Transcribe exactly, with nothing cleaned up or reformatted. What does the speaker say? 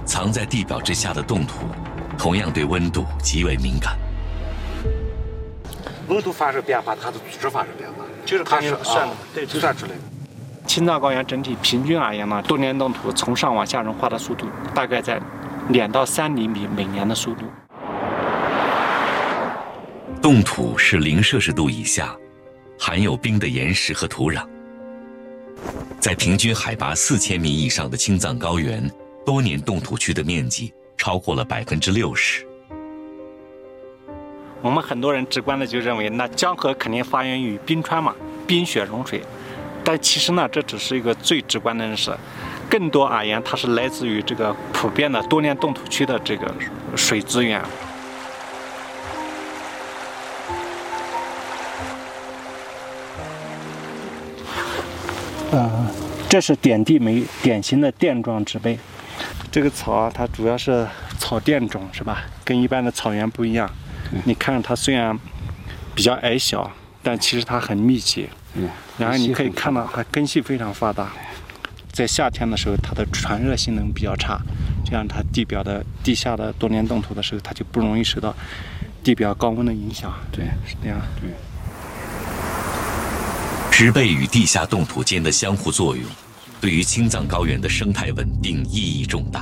藏在地表之下的冻土，同样对温度极为敏感。 温度发生变化，它的组织发生变化， 就是它是算啊， 对算出来的。 青藏高原整体平均而言呢，多年冻土从上往下融化的速度大概在两到三厘米每年的速度。 冻土是零摄氏度以下，含有冰的岩石和土壤。在平均海拔四千米以上的青藏高原，多年冻土区的面积超过了百分之六十。 我们很多人直观的就认为，那江河肯定发源于冰川嘛，冰雪融水。但其实呢，这只是一个最直观的认识，更多而言，它是来自于这个普遍的多年冻土区的这个水资源。呃，这是点地梅典型的垫状植被。这个草啊，它主要是草垫种，是吧？跟一般的草原不一样。你看着它虽然比较矮小，但其实它很密集。 嗯， 然后你可以看到它根系非常发达。在夏天的时候，它的传热性能比较差，这样它地表的地下的多年冻土的时候，它就不容易受到地表高温的影响。 对， 是这样。 对。 植被与地下冻土间的相互作用，对于青藏高原的生态稳定意义重大。